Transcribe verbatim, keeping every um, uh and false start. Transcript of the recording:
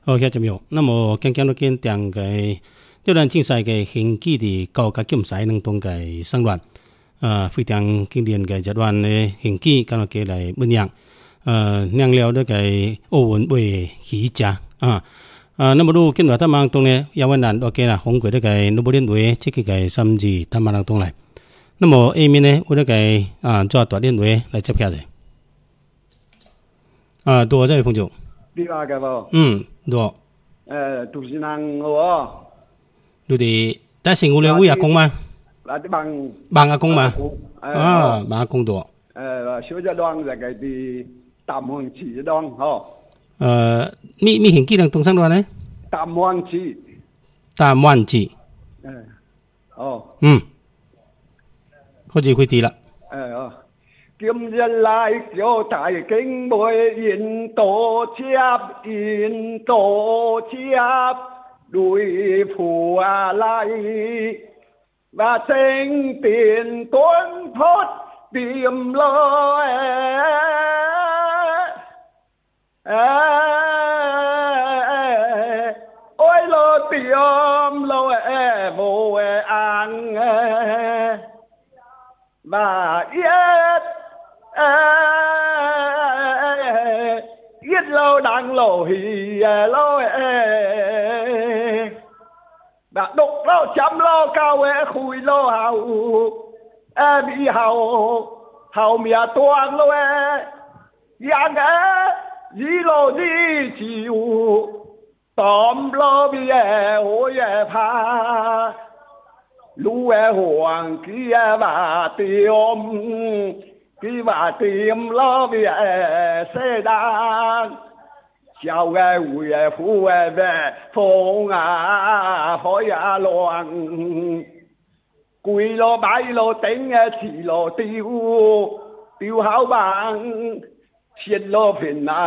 好，谢谢苗。那么刚刚都见两个这段竞赛嘅竞技的高级竞赛能当嘅生乱，呃，非常经典嘅一段嘅竞技，咁啊嘅嚟分享，呃，酿了呢個奧運會起家啊。啊，那麼都見到他們當呢，有位難 OK 啦，紅鬼呢個努布林會，即係個甚至他們當嚟。那麼下面呢，我呢個啊做大練會嚟接下嚟。啊，多謝彭總。 你話嘅喎？ 嗯，多。 誒，都是人喎。 你哋但係我哋會阿公嘛？ 嗱啲幫幫阿公嘛？啊，幫阿公多。 誒，小隻檔就係啲淡黃池檔，嗬。 誒，你你現幾能東山段呢？ 淡黃池。 淡黃池。誒， 哦。 嗯。好似佢哋啦。 誒哦。今日來就大經梅印度chấp印度chấp đuổi phù lại và sinh tiền tuấn thoát tìm lo ôi lo tìm lo vô ăn và yết yết lâu đang lộ hì lâu đã đục lâu chấm lâu cao khui lâu hào bị hào hào mía toan lâu yang dì lâu dì chịu tóm lâu bị ôi pha lũ hoàng kia và tiêm kia và tiêm lo vì xe đan chào ghé hùi phu về phong à hỏi à loạn quỳ lo bái lo tính chỉ lo tiêu tiêu hảo bằng xiết lo phiền